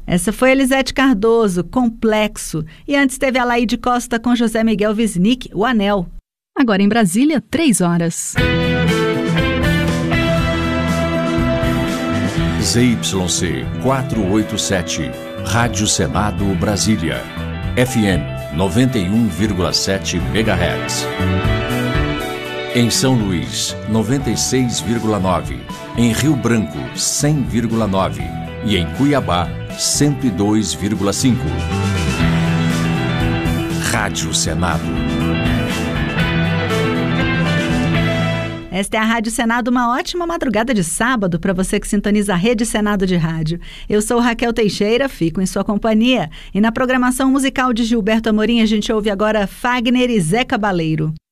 Essa foi Elisete Cardoso, Complexo. E antes teve a Laíde Costa com José Miguel Wisnik, O Anel. Agora em Brasília, 3 horas. ZYC 487, Rádio Senado Brasília, FM 91,7 MHz. Em São Luís, 96,9. Em Rio Branco, 100,9. E em Cuiabá, 102,5. Rádio Senado. Esta é a Rádio Senado, uma ótima madrugada de sábado para você que sintoniza a Rede Senado de Rádio. Eu sou Raquel Teixeira, fico em sua companhia. E na programação musical de Gilberto Amorim, a gente ouve agora Fagner e Zé Cabaleiro.